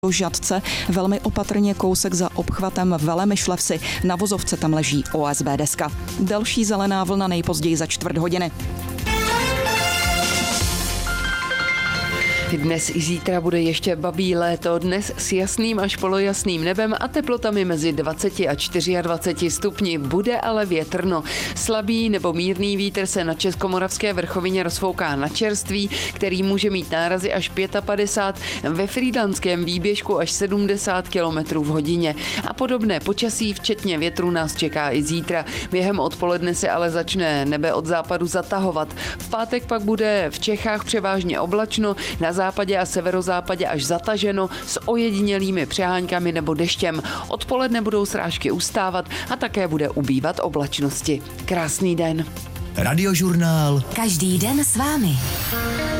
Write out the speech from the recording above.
Žadce, velmi opatrně kousek za obchvatem Velemyšlevsi. Na vozovce tam leží OSB deska. Další zelená vlna nejpozději za čtvrt hodiny. Dnes i zítra bude ještě babí léto, dnes s jasným až polojasným nebem a teplotami mezi 20 a 24 stupni. Bude ale větrno. Slabý nebo mírný vítr se na Českomoravské vrchovině rozfouká na čerství, který může mít nárazy až 55, ve frýdlantském výběžku až 70 km v hodině. A podobné počasí, včetně větru, nás čeká i zítra. Během odpoledne se ale začne nebe od západu zatahovat. V pátek pak bude v Čechách převážně oblačno, na západě a severozápadě až zataženo s ojedinělými přeháňkami nebo deštěm. Odpoledne budou srážky ustávat a také bude ubývat oblačnosti. Krásný den. Radiožurnál. Každý den s vámi.